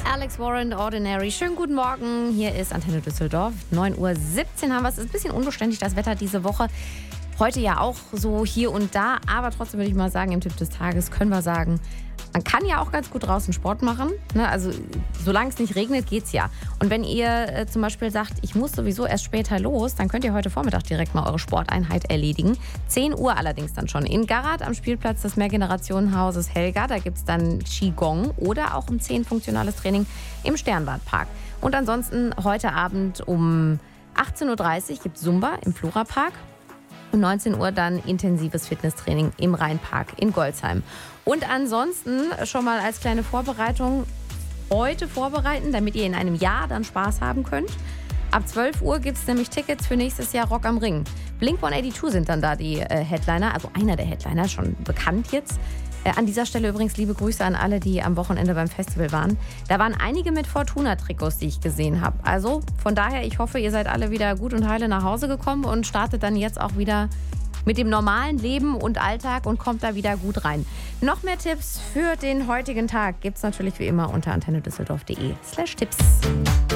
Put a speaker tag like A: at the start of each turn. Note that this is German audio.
A: Alex Warren, Ordinary. Schönen guten Morgen. Hier ist Antenne Düsseldorf. 9:17 Uhr haben wir es. Ist ein bisschen unbeständig, das Wetter diese Woche. Heute ja auch so hier und da. Aber trotzdem würde ich mal sagen, im Tipp des Tages können wir sagen, man kann ja auch ganz gut draußen Sport machen. Ne? Also solange es nicht regnet, geht's ja. Und wenn ihr zum Beispiel sagt, ich muss sowieso erst später los, dann könnt ihr heute Vormittag direkt mal eure Sporteinheit erledigen. 10 Uhr allerdings dann schon. In Garat am Spielplatz des Mehrgenerationenhauses Helga. Da gibt's dann Qigong oder auch um 10 funktionales Training im Sternwartpark. Und ansonsten heute Abend um 18:30 Uhr gibt es Zumba im Florapark. Um 19 Uhr dann intensives Fitnesstraining im Rheinpark in Golzheim. Und ansonsten schon mal als kleine Vorbereitung heute vorbereiten, damit ihr in einem Jahr dann Spaß haben könnt. Ab 12 Uhr gibt es nämlich Tickets für nächstes Jahr Rock am Ring. Blink-182 sind dann da die Headliner, also einer der Headliner, schon bekannt jetzt. An dieser Stelle übrigens liebe Grüße an alle, die am Wochenende beim Festival waren. Da waren einige mit Fortuna-Trikots, die ich gesehen habe. Also von daher, ich hoffe, ihr seid alle wieder gut und heile nach Hause gekommen und startet dann jetzt auch wieder mit dem normalen Leben und Alltag und kommt da wieder gut rein. Noch mehr Tipps für den heutigen Tag gibt es natürlich wie immer unter antennedüsseldorf.de/Tipps.